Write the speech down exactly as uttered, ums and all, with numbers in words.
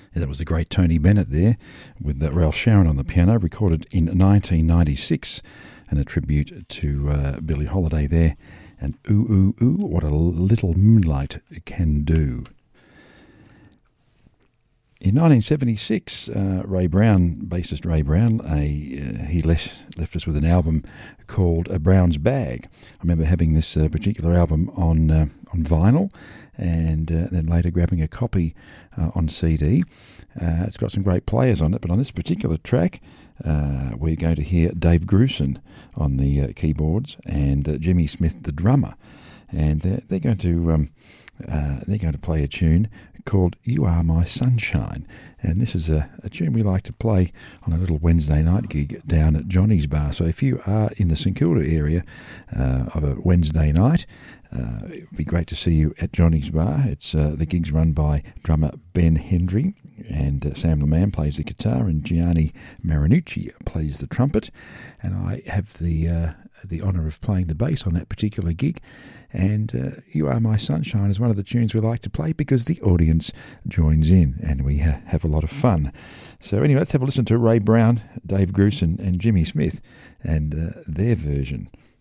That was the great Tony Bennett there with uh, Ralph Sharon on the piano, recorded in nineteen ninety-six, and a tribute to uh, Billie Holiday there. And ooh, ooh, ooh, what a little moonlight can do. In nineteen seventy-six, uh, Ray Brown, bassist Ray Brown, a, uh, he left, left us with an album called A Brown's Bag. I remember having this uh, particular album on uh, on vinyl, and uh, then later grabbing a copy uh, on C D. Uh, it's got some great players on it, but on this particular track, uh, we're going to hear Dave Grusin on the uh, keyboards and uh, Jimmy Smith, the drummer, and uh, they're going to um, uh, they're going to play a tune called You Are My Sunshine. And this is a, a tune we like to play on a little Wednesday night gig down at Johnny's Bar. So if you are in the St Kilda area uh, of a Wednesday night, uh, it would be great to see you at Johnny's Bar. It's uh, the gig's run by drummer Ben Hendry, and uh, Sam LeMan plays the guitar, and Gianni Marinucci plays the trumpet. And I have the uh, the honour of playing the bass on that particular gig. And uh, You Are My Sunshine is one of the tunes we like to play because the audience joins in and we ha- have a lot of fun. So anyway, let's have a listen to Ray Brown, Dave Grusin and Jimmy Smith and uh, their version.